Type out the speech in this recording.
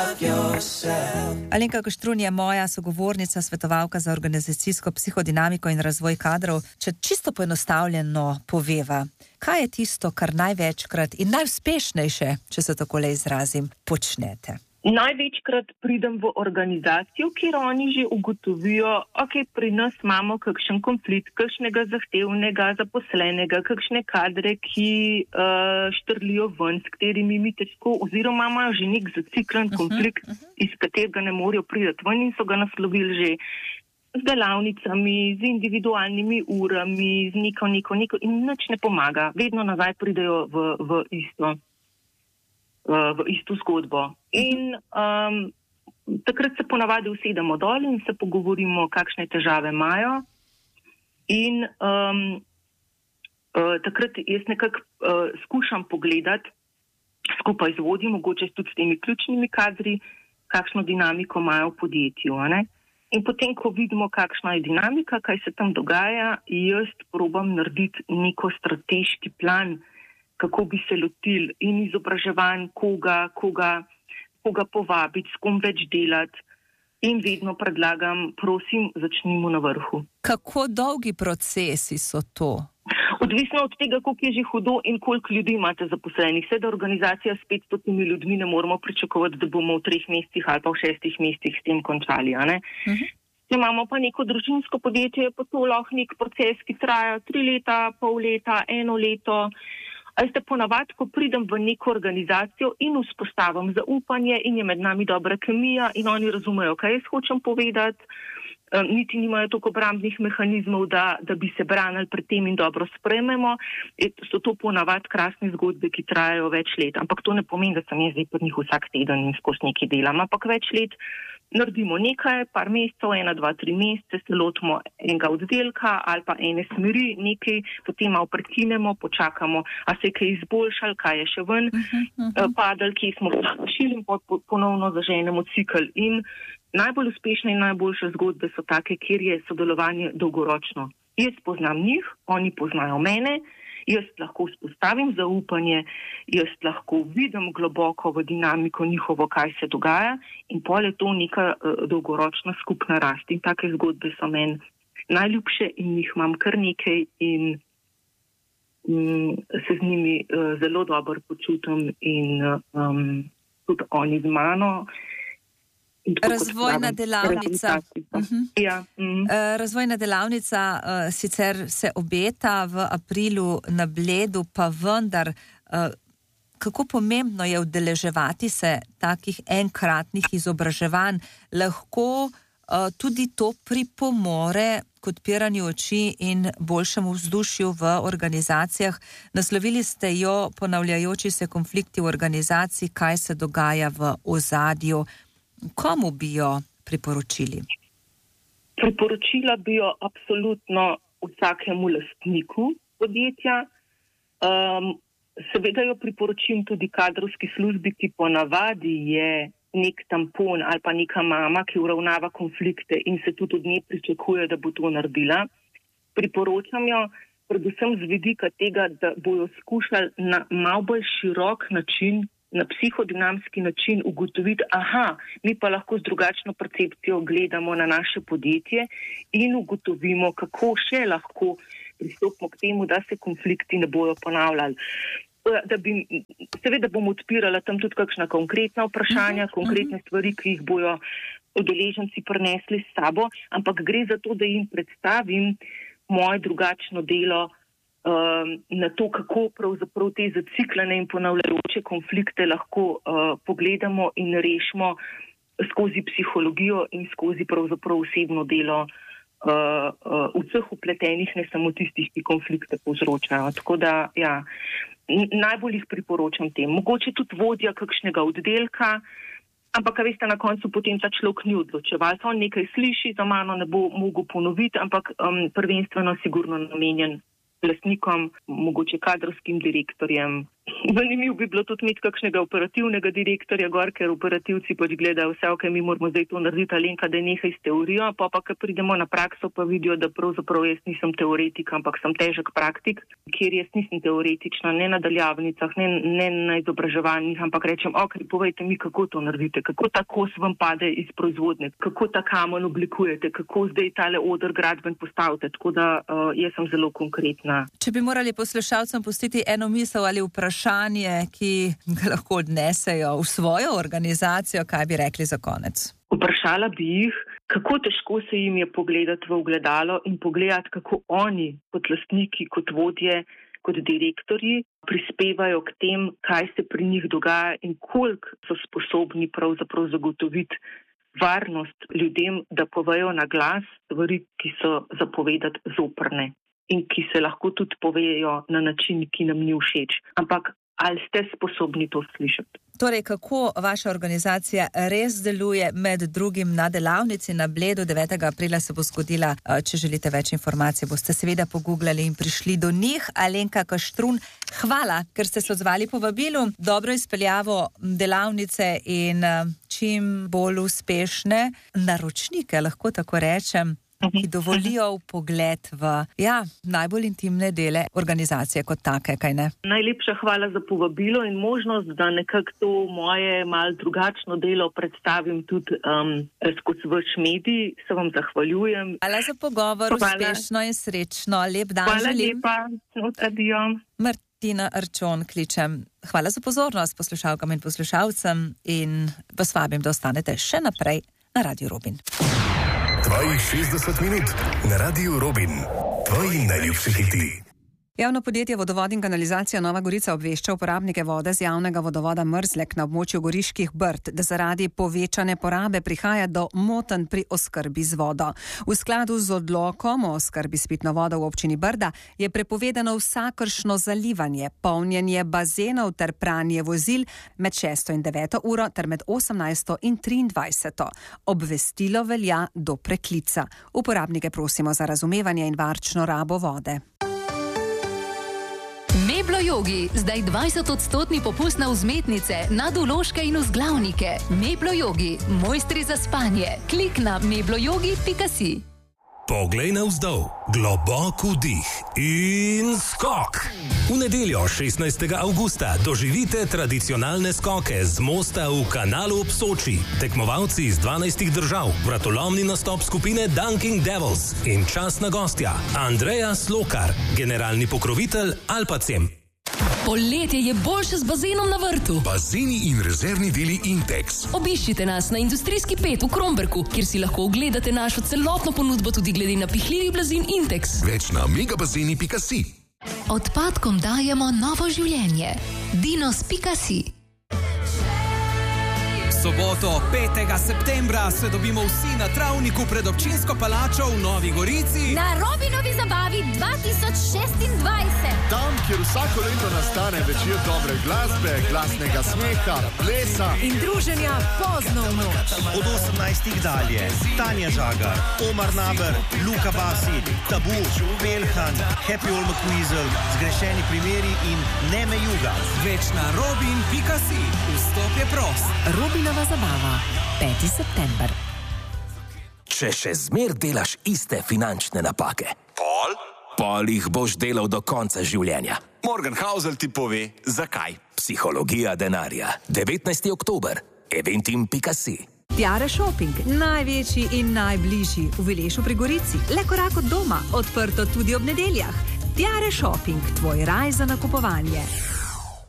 Alenka Koštrun je moja sogovornica, svetovalka za organizacijsko psihodinamiko in razvoj kadrov. Če čisto poenostavljeno poveva, kaj je tisto, kar največkrat in najuspešnejše, če se takole izrazim, počnete? Največkrat pridem v organizacijo, kjer oni že ugotovijo, pri nas imamo kakšen konflikt, kakšnega zahtevnega zaposlenega, kakšne kadre, ki štrlijo ven, s katerimi mi težko, oziroma imajo že nek zaciklen konflikt, iz katerega ne morejo priti ven in so ga naslovili že z delavnicami, z individualnimi urami, z neko in nič ne pomaga. Vedno nazaj pridejo v isto zgodbo. In takrat se ponavadi usedemo dol in se pogovorimo, kakšne težave imajo. In takrat jaz nekako skušam pogledati skupaj z vodji, mogoče tudi s temi ključnimi kadri, kakšno dinamiko imajo v podjetju. Ne? In potem, ko vidimo, kakšna je dinamika, kaj se tam dogaja, jaz probam narediti neko strateški plan, kako bi se lotili in izobraževanj, koga povabiti, s kom več delati. In vedno predlagam, prosim, začnimo na vrhu. Kako dolgi procesi so to? Odvisno od tega, koliko je že hudo in koliko ljudi imate zaposlenih. Vse da organizacija s 500 ljudmi ne moramo pričakovati, da bomo v 3 mesecih ali pa v 6 mesecih s tem končali. A ne? Če imamo pa neko družinsko podjetje, pa to lahko nek proces, ki traja 3 leta, pol leta, 1 leto. Ali ste ponavadi, ko pridem v neko organizacijo in vzpostavim zaupanje in je med nami dobra kemija in oni razumejo, kaj jaz hočem povedati, niti nimajo toliko obrambnih mehanizmov, da bi se branili pred tem in dobro sprejmemo, so to ponavadi krasne zgodbe, ki trajajo več let. Ampak to ne pomeni, da sem jaz zdaj pri njih vsak teden in skozi nekaj delam, ampak več let naredimo nekaj, par mesecev, 1, 2, 3 mesece, se lotimo enega oddelka ali pa ene smeri, nekaj, potem malo prekinemo, počakamo, a se je kaj izboljšal, kaj je še ven, padali, kje smo rešili in ponovno zaženemo cikl. In najbolj uspešne in najboljše zgodbe so take, kjer je sodelovanje dolgoročno. Jaz poznam njih, oni poznajo mene, jaz lahko vzpostavim zaupanje, jaz lahko vidim globoko v dinamiko njihovo, kaj se dogaja in pol je to neka dolgoročna skupna rast. In take zgodbe so meni najljubše in jih imam kar nekaj in se z njimi zelo dobro počutim in tudi oni z mano. Razvojna delavnica. Razvojna delavnica sicer se obeta v aprilu na Bledu, pa vendar, kako pomembno je udeleževati se takih enkratnih izobraževanj, lahko tudi to pripomore k odpiranju oči in boljšemu vzdušju v organizacijah. Naslovili ste jo ponavljajoči se konflikti v organizaciji, kaj se dogaja v ozadju. Komu bi jo priporočili? Priporočila bi jo absolutno vsakemu lastniku podjetja. Seveda jo priporočim tudi kadrovski službi, ki ponavadi je nek tampon ali pa neka mama, ki uravnava konflikte in se tudi od nje pričakuje, da bo to naredila. Priporočam jo predvsem z vidika tega, da bojo skušali na malo bolj širok način, na psihodinamski način ugotoviti, mi pa lahko z drugačno percepcijo gledamo na naše podjetje in ugotovimo, kako še lahko pristopimo k temu, da se konflikti ne bojo ponavljali. Seveda bom odpirala tam tudi kakšna konkretna vprašanja, konkretne stvari, ki jih bojo udeleženci prinesli s sabo, ampak gre za to, da jim predstavim moje drugačno delo, na to, kako pravzaprav te zaciklene in ponavljajoče konflikte lahko pogledamo in rešimo skozi psihologijo in skozi pravzaprav osebno delo vseh vpletenih, ne samo tistih, ki konflikte povzročajo. Tako da, najbolj jih priporočam tem. Mogoče tudi vodja kakšnega oddelka, ampak, veste, na koncu potem ta človek ni odločeval. On nekaj sliši, za mano ne bo mogel ponoviti, ampak prvenstveno sigurno namenjen lastnikom, mogoče kadrovskim direktorjem, Zanimivo bi bilo tudi imeti kakšnega operativnega direktorja gor, ker operativci pač gledajo vse, ok, mi moramo zdaj to narediti, Alenka, da je nekaj s teorijo, pa ko pridemo na prakso, pa vidijo, da pravzaprav jaz nisem teoretik, ampak sem težek praktik, kjer jaz nisem teoretična, ne na daljavnicah, ne na izobraževanjih, ampak rečem, ok, povejte mi, kako to naredite, kako ta kos vam pade iz proizvodne, kako ta kamen oblikujete, kako zdaj tale oder gradben postavite, tako da jaz sem zelo konkretna. Če bi morali poslušalcem pustiti eno misel ali vprašanje, ki ga lahko odnesejo v svojo organizacijo, kaj bi rekli za konec? Vprašala bi jih, kako težko se jim je pogledati v ogledalo in pogledati, kako oni kot lastniki, kot vodje, kot direktorji prispevajo k tem, kaj se pri njih dogaja in koliko so sposobni pravzaprav zagotoviti varnost ljudem, da povejo na glas stvari, ki so zapovedati zoprne in ki se lahko tudi povejo na način, ki nam ni všeč. Ampak ali ste sposobni to slišati? Torej, kako vaša organizacija res deluje, med drugim na delavnici na Bledu 9. aprila se bo zgodila. Če želite več informacij, boste seveda pogooglali in prišli do njih. Alenka Kaštrun, hvala, ker ste se odzvali povabilu. Dobro izpeljavo delavnice in čim bolj uspešne naročnike, lahko tako rečem, ki dovolijo vpogled v najbolj intimne dele organizacije kot take, kaj ne? Najlepša hvala za povabilo in možnost, da nekako to moje malo drugačno delo predstavim tudi skozi vaš medij. Se vam zahvaljujem. Hvala za pogovor, uspešno in srečno. Lep dan želim. Hvala lepa, adijo. Martina Arčon kličem. Hvala za pozornost poslušalkam in poslušalcem in vas vabim, da ostanete še naprej na Radiu Robin. Tvojih 60 minut na Radiu Robin. Tvoji najljubši hiti. Javno podjetje Vodovod in kanalizacija Nova Gorica obvešča uporabnike vode z javnega vodovoda Mrzlek na območju Goriških Brd, da zaradi povečane porabe prihaja do motenj pri oskrbi z vodo. V skladu z odlokom o oskrbi s pitno vodo v občini Brda je prepovedano vsakršno zalivanje, polnjenje bazenov ter pranje vozil med 6. in 9. uro ter med 18. in 23. Obvestilo velja do preklica. Uporabnike prosimo za razumevanje in varčno rabo vode. Meblo Yogi, zdaj 20% popust na vzmetnice, nadvložke in vzglavnike. Meblo Yogi, mojstri za spanje. Klik na mebloyogi.si. Poglej navzdol, globok vdih in skok. V nedeljo 16. avgusta doživite tradicionalne skoke z mosta v Kanalu ob Soči. Tekmovalci iz 12 držav, vratolomni nastop skupine Dunking Devils in častna gostja Andreja Slokar, generalni pokrovitelj Alpacem. Poletje je boljše z bazenom na vrtu. Bazeni in rezervni deli Intex. Obiščite nas na Industrijski 5 v Kromberku, kjer si lahko ogledate našo celotno ponudbo tudi glede na pihljivi blazin Intex. Več na megabazeni.si. Odpadkom dajemo novo življenje. Dinos.si. Soboto 5. septembra se dobimo vsi na travniku pred občinsko palačo v Novi Gorici. Na Robinovi zabavi 2026. Tam, kjer vsako leto nastane večer dobre glasbe, glasnega smeha, plesa in druženja pozno v noč. Od 18. dalje Tanja Žagar, Omar Naber, Luka Basi, Tabu, Belhan, Happy All McWeasel, Zgrešeni primeri in Neme Juga. Več na robin.si. Vstop je prost. Robinova zabava, 5. september. Če še zmer delaš iste finančne napake, pol jih boš delal do konca življenja. Morgan Housel ti pove, zakaj. Psihologija denarja. 19. oktober. Eventim.si. Tiare Shopping, največji in najbližji v Vilešu pri Gorici. Le korak od doma, odprto tudi ob nedeljah. Tiare Shopping, tvoj raj za nakupovanje.